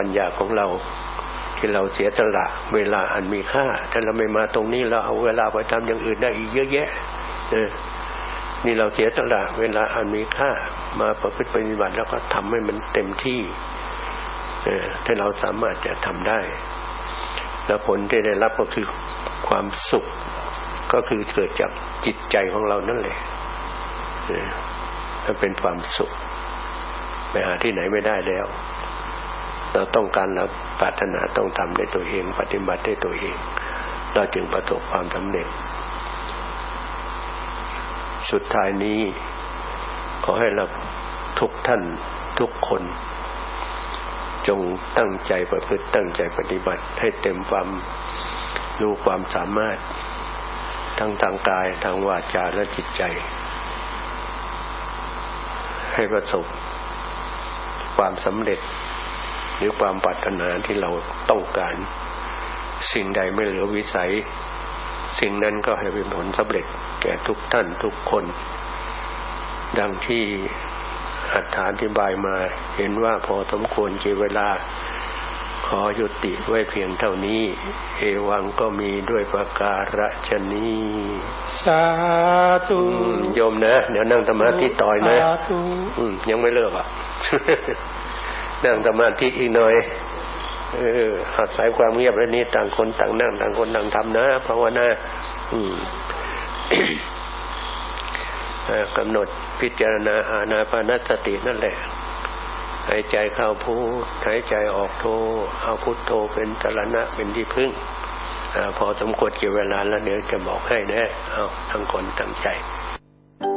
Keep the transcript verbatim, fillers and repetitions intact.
ปัญญาของเราที่เราเสียสละเวลาอันมีค่าถ้าเราไม่มาตรงนี้เราเอาเวลาไปทำอย่างอื่นได้อีกเยอะแยะนี่เราเสียสละเวลาอันมีค่ามาประพฤติปฏิบัติแล้วก็ทำให้มันเต็มที่ถ้าเราสามารถจะทำได้แล้วผลที่ได้รับก็คือความสุขก็คือเกิดจากจิตใจของเรานั่นแหละมันเป็นความสุขไปหาที่ไหนไม่ได้แล้วเราต้องการเราปรารถนาต้องทำในตัวเองปฏิบัติในตัวเองเราจึงประสบความสำเร็จสุดท้ายนี้ขอให้เราทุกท่านทุกคนจงตั้งใจประพฤติตั้งใจปฏิบัติให้เต็มความรู้ความสามารถทั้งทางกายทางวาจาและจิตใจให้ประสบความสำเร็จหรือความปรารถนาที่เราต้องการสิ่งใดไม่เหลือวิสัยสิ่งนั้นก็ให้เป็นผลสำเร็จแก่ทุกท่านทุกคนดังที่อธิบายมาเห็นว่าพอสมควรแก่เวลาขอยุติไว้เพียงเท่านี้เอวังก็มีด้วยประการฉะนี้สาธุโยมนะเดี๋ยวนั่งสมาธิต่อยนะยังไม่เลิกอ่ะนั่งสมาธิอีกหน่อยเออหัดสายความเงียบแล้วนี้ต่างคนต่างนั่งต่างคนต่างทำนะภาวนาอืม กำหนดพิจารณาอานาปานสตินั่นแหละหายใจเข้าพุทหายใจออกโทเอาพุทโธเป็นสรณะเป็นที่พึ่งพอสมควรแก่เวลาแล้วเดี๋ยวจะบอกให้นะเอาทั้งคนตั้งใจ